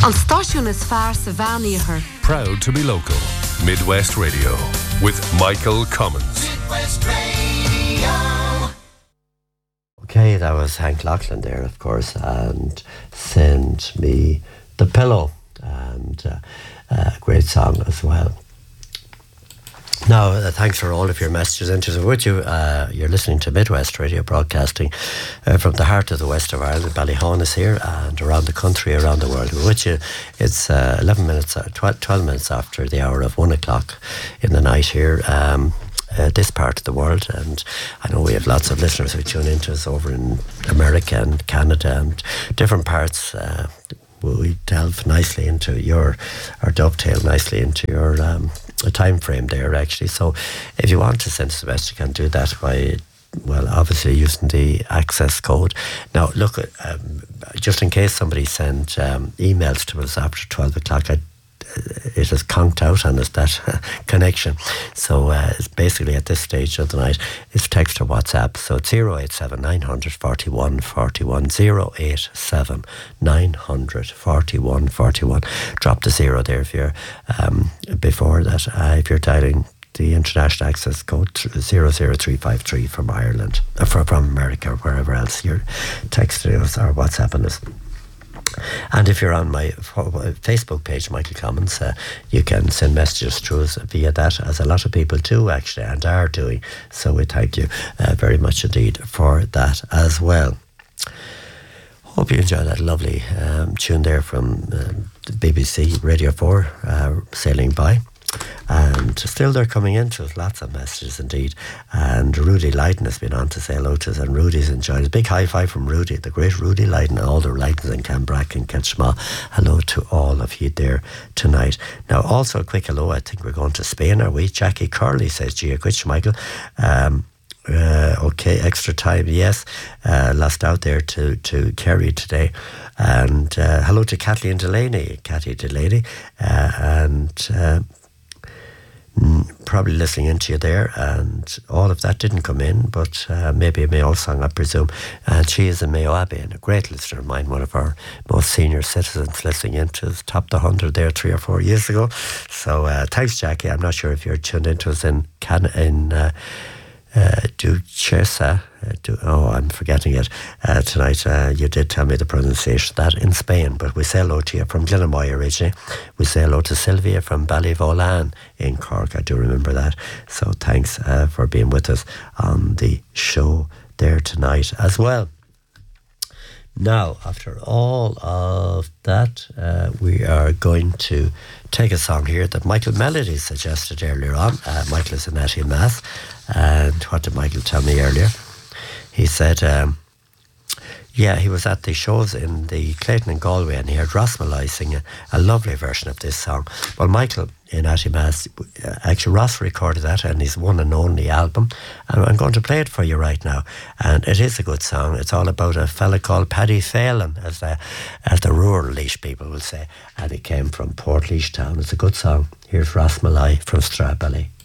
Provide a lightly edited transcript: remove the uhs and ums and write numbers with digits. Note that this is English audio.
An stáisiún is fearr sa bheanaíochar. Proud to be local. Midwest Radio with Michael Cummins. Midwest Radio. Okay, that was Hank Lachlan there, of course, and Send Me the Pillow, and a great song as well. Now, thanks for all of your messages into the with you. You're listening to Midwest Radio broadcasting from the heart of the west of Ireland. Ballyhon is here and around the country, around the world. We're with you. It's 12 minutes after the hour of 1 o'clock in the night here. This part of the world, and I know we have lots of listeners who tune into us over in America and Canada and different parts. We delve nicely into or dovetail nicely into your time frame there, actually. So if you want to send us a message, you can do that by, well, obviously using the access code. Now, look, just in case somebody sent emails to us after 12 o'clock, it is conked out and it's that connection. So it's basically at this stage of the night, it's text or WhatsApp. So it's 087 900 41 41, 087 900 41 41. Drop the 0 there if you're before that. If you're dialing the international access code 00353 from Ireland, from America or wherever else you're texting us or WhatsApping us. And if you're on my Facebook page, Michael Cummins, you can send messages through us via that, as a lot of people do actually and are doing. So we thank you very much indeed for that as well. Hope you enjoyed that lovely tune there from the BBC Radio 4, Sailing By. And still they're coming in to us, lots of messages indeed. And Rudy Lydon has been on to say hello to us, and Rudy's enjoyed it. Big high five from Rudy, the great Rudy Lydon, and all the Lydons in Cambrack and Ketchma. Hello to all of you there tonight. Now also a quick hello, I think we're going to Spain, are we? Jackie Curley says, Gia Quitch, Michael. Okay, extra time, yes. Lost out there to Kerry today. And hello to Kathleen Delaney, Cathy Delaney, and probably listening into you there, and all of that didn't come in, but maybe a Mayo song, I presume. And she is a Mayo Abbey and a great listener of mine, one of our most senior citizens listening into us, topped the 100 there 3 or 4 years ago. So thanks, Jackie. I'm not sure if you're tuned into us in Duchessa. I'm forgetting it tonight. You did tell me the pronunciation of that in Spain, but we say hello to you from Glennamoy originally. We say hello to Sylvia from Ballyvolan in Cork. I do remember that. So thanks for being with us on the show there tonight as well. Now, after all of that, we are going to take a song here that Michael Melody suggested earlier on. Michael is in Atty Mass, and what did Michael tell me earlier? He said, he was at the shows in the Clayton and Galway, and he heard Ross Malloy sing a lovely version of this song. Well, Michael in Atty Mass, actually Ross recorded that and his one and only album, and I'm going to play it for you right now. And it is a good song. It's all about a fella called Paddy Phelan, as the rural Laois people will say, and it came from Portlaoise town. It's a good song. Here's Ross Malloy from Strawbelly.